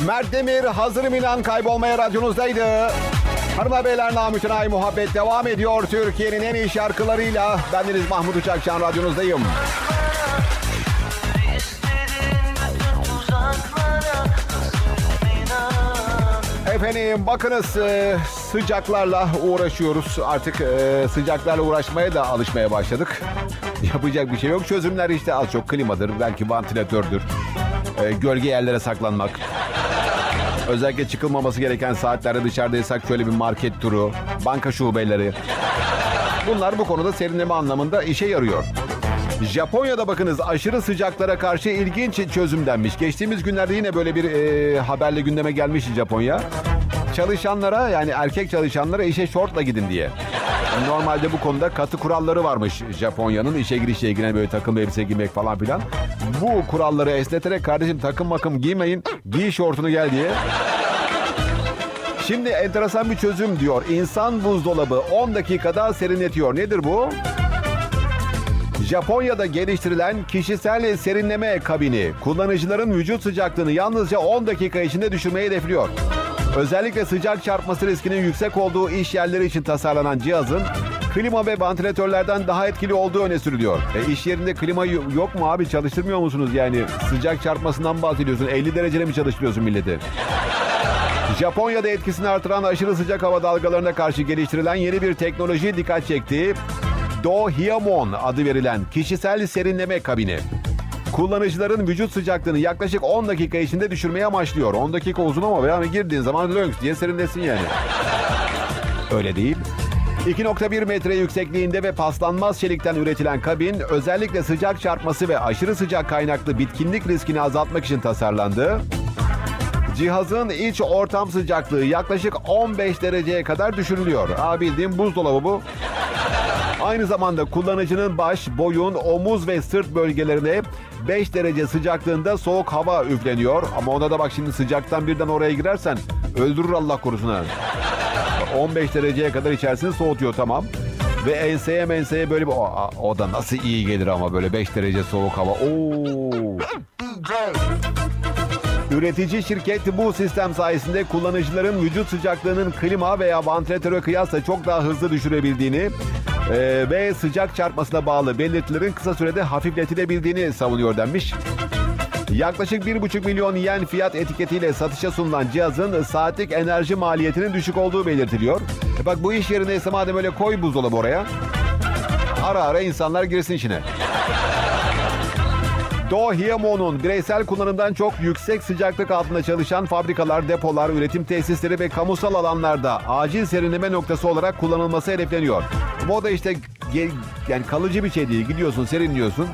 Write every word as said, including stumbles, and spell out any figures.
Mert Demir, Hazırım İnan Kaybolmaya radyonuzdaydı. Hanımlar beyler, namütün ay muhabbet devam ediyor. Türkiye'nin en iyi şarkılarıyla bendeniz Mahmut Uçakşan radyonuzdayım. Efendim bakınız, sıcaklarla uğraşıyoruz. Artık sıcaklarla uğraşmaya da alışmaya başladık. Yapacak bir şey yok. Çözümler işte az çok klimadır, belki vantilatördür. Gölge yerlere saklanmak. Özellikle çıkılmaması gereken saatlerde dışarıdaysak şöyle bir market turu, banka şubeleri. Bunlar bu konuda serinleme anlamında işe yarıyor. Japonya'da bakınız aşırı sıcaklara karşı ilginç çözüm denmiş. Geçtiğimiz günlerde yine böyle bir e, haberle gündeme gelmiş Japonya. Çalışanlara, yani erkek çalışanlara işe şortla gidin diye. Yani normalde bu konuda katı kuralları varmış Japonya'nın, işe girişle ilgili böyle takım elbise giymek falan filan. Bu kuralları esneterek kardeşim takım makım giymeyin, giy şortunu gel diye. Şimdi enteresan bir çözüm diyor. İnsan buzdolabı on dakikada serinletiyor. Nedir bu? Japonya'da geliştirilen kişisel serinleme kabini kullanıcıların vücut sıcaklığını yalnızca on dakika içinde düşürmeyi hedefliyor. Özellikle sıcak çarpması riskinin yüksek olduğu iş yerleri için tasarlanan cihazın klima ve vantilatörlerden daha etkili olduğu öne sürülüyor. E iş yerinde klima yok mu abi? Çalıştırmıyor musunuz yani? Sıcak çarpmasından bahsediyorsun. elli derecede mi çalıştırıyorsun milleti? Japonya'da etkisini artıran aşırı sıcak hava dalgalarına karşı geliştirilen yeni bir teknoloji dikkat çekti. Dohyamon adı verilen kişisel serinleme kabini. Kullanıcıların vücut sıcaklığını yaklaşık on dakika içinde düşürmeye amaçlıyor. on dakika uzun ama yani girdiğin zaman lönks diye serinlesin yani. Öyle değil. iki nokta bir metre yüksekliğinde ve paslanmaz çelikten üretilen kabin özellikle sıcak çarpması ve aşırı sıcak kaynaklı bitkinlik riskini azaltmak için tasarlandı. Cihazın iç ortam sıcaklığı yaklaşık on beş dereceye kadar düşürülüyor. Aa, bildiğin buzdolabı bu. Aynı zamanda kullanıcının baş, boyun, omuz ve sırt bölgelerine beş derece sıcaklığında soğuk hava üfleniyor. Ama ona da bak, şimdi sıcaktan birden oraya girersen öldürür Allah korusun ha. on beş dereceye kadar içerisini soğutuyor, tamam. Ve enseye menseye böyle bir... O, o da nasıl iyi gelir ama böyle beş derece soğuk hava. Oo. Üretici şirket bu sistem sayesinde kullanıcıların vücut sıcaklığının klima veya vantilatöre kıyasla çok daha hızlı düşürebildiğini e, ve sıcak çarpmasına bağlı belirtilerin kısa sürede hafifletilebildiğini savunuyor denmiş. Yaklaşık bir buçuk milyon yen fiyat etiketiyle satışa sunulan cihazın saatlik enerji maliyetinin düşük olduğu belirtiliyor. E bak, bu iş yerine ise madem öyle koy buzdolabı oraya. Ara ara insanlar girsin içine. Dohyemon'un bireysel kullanımdan çok yüksek sıcaklık altında çalışan fabrikalar, depolar, üretim tesisleri ve kamusal alanlarda acil serinleme noktası olarak kullanılması hedefleniyor. Bu da işte yani kalıcı bir şey değil. Gidiyorsun, serinliyorsun.